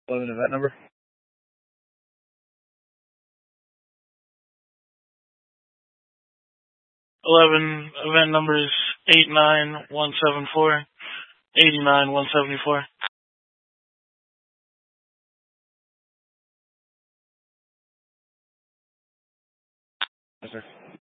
11 event number. 11 event number is 89174. 89174. Yes, sir.